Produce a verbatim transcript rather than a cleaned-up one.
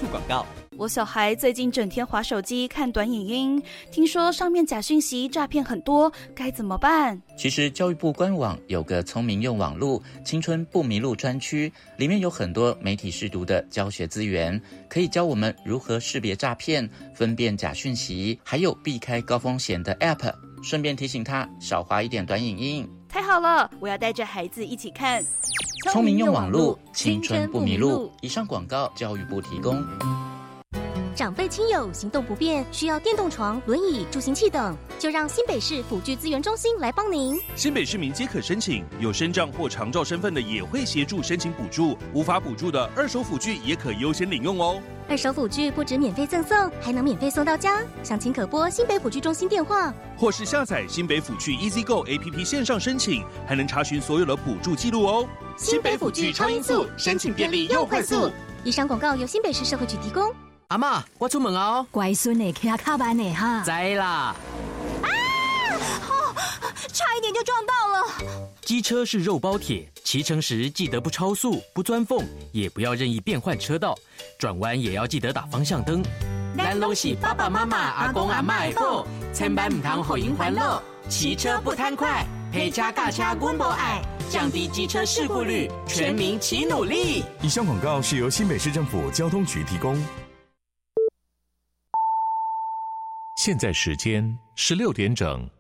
广告。 我小孩最近整天滑手机看短影音，听说上面假讯息诈骗很多，该怎么办？ 其实教育部官网有个聪明用网路青春不迷路专区，里面有很多媒体识读的教学资源，可以教我们如何识别诈骗、分辨假讯息，还有避开高风险的 App， 顺便提醒他少滑一点短影音。 太好了，我要带着孩子一起看。 聪明用网路，青春不迷路。以上广告，教育部提供。 长辈亲友行动不便，需要电动床、轮椅、助行器等，就让新北市辅具资源中心来帮您。 新北市民皆可申请，有身障或长照身份的也会协助申请补助，无法补助的二手辅具也可优先领用哦。 二手辅具不止免费赠送，还能免费送到家。详情可拨新北辅具中心电话， 或是下载新北辅具 EasyGo A P P 线上申请，还能查询所有的补助记录哦。 新北辅具超音速，申请便利又快速。 以上广告由新北市社会局提供。 阿嬷，我出门啊哦。 乖孙的骑卡慢的哈。 知啦。 啊！哦，差一点就撞到了。 机车是肉包铁，骑乘时记得不超速、不钻缝，也不要任意变换车道，转弯也要记得打方向灯。 咱拢是爸爸妈妈、阿公阿嬷的宝，千万唔通互因烦恼。骑车不贪快，陪车驾车阮无爱，降低机车事故率，全民齐努力。 以上广告是由新北市政府交通局提供。 现在时间十六点整。